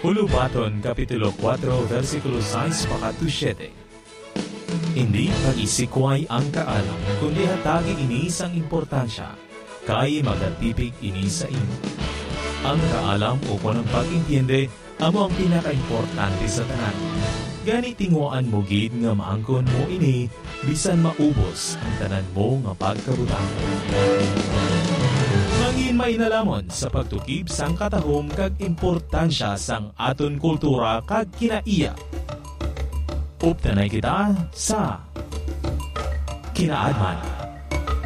Ulubaton, Kapitulo 4, versikulo 6 paka 7. Hindi pag-isikway ang kaalam, kundi hatagi inis ang importansya, kay magatipig inis sa inyo. Ang kaalam o kunang pag-intindi, amo ang pinaka-importante sa tanan. Gani tinguan mo gid nga maangkon mo ini, bisan maubos ang tanan mo nga pagkabutang. Mangin may nalamon sa pagtukib sang katahom kag importansya sang aton kultura kag kinaiya. Uptanay kita sa Kinaadman.